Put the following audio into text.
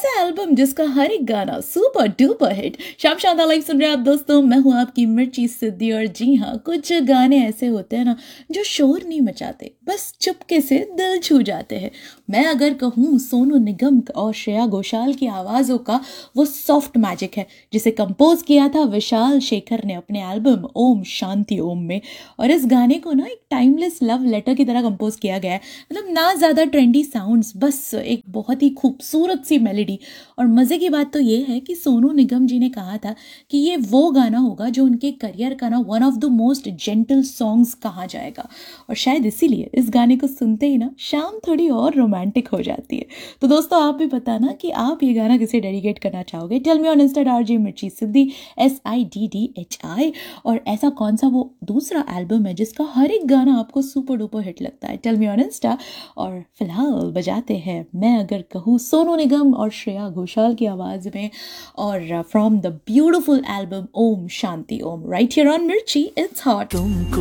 ऐसा एल्बम जिसका हर एक गाना सुपर डुपर हिट। शाम शादा लाइव सुन रहे हैं आप दोस्तों, मैं हूँ आपकी मिर्ची सिद्धि। और जी हाँ, कुछ गाने ऐसे होते हैं ना जो शोर नहीं मचाते, बस चुपके से दिल छू जाते हैं। मैं अगर कहूँ सोनू निगम और श्रेया घोषाल की आवाज़ों का वो सॉफ्ट मैजिक है जिसे कंपोज किया था विशाल शेखर ने अपने एल्बम ओम शांति ओम में। और इस गाने को ना एक टाइमलेस लव लेटर की तरह कंपोज किया गया है। मतलब ना ज़्यादा ट्रेंडी साउंड्स, बस एक बहुत ही खूबसूरत सी मेलोडी। और मज़े की बात तो ये है कि सोनू निगम जी ने कहा था कि ये वो गाना होगा जो उनके करियर का ना one of the most gentle songs कहा जाएगा। और शायद इसीलिए इस गाने को सुनते ही ना शाम थोड़ी और रोमांटिक हो जाती है। तो दोस्तों, आप भी बताना कि आप ये गाना किसे डेडिकेट करना चाहोगे। Tell me on Insta RJ मिर्ची सिद्धि SIDDHI। और ऐसा कौन सा वो दूसरा एल्बम है जिसका हर एक गाना आपको सुपर डुपर हिट लगता है, टेल मी ऑन इंस्टा। और फिलहाल बजाते हैं मैं अगर कहूँ सोनू निगम और श्रेया घोषाल की आवाज़ में, और from the beautiful album Om Shanti Om, right here on मिर्ची, इट्स हॉट।